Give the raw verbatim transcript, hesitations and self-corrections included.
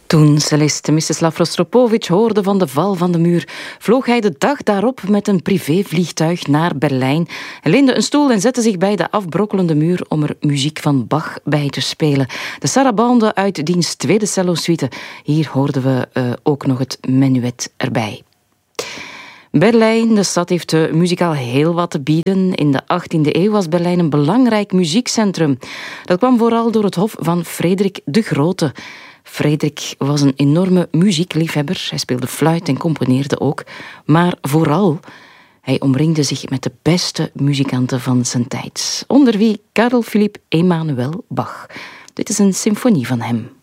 Toen cellist Mstislav Rostropovich hoorde van de val van de muur, vloog hij de dag daarop met een privévliegtuig naar Berlijn. Hij leende een stoel en zette zich bij de afbrokkelende muur om er muziek van Bach bij te spelen. De sarabande uit diens tweede cello-suite. Hier hoorden we uh, ook nog het menuet erbij. Berlijn, de stad heeft uh, muzikaal heel wat te bieden. In de achttiende eeuw was Berlijn een belangrijk muziekcentrum. Dat kwam vooral door het hof van Frederik de Grote. Frederik was een enorme muziekliefhebber. Hij speelde fluit en componeerde ook. Maar vooral, hij omringde zich met de beste muzikanten van zijn tijd. Onder wie Carl Philipp Emanuel Bach. Dit is een symfonie van hem.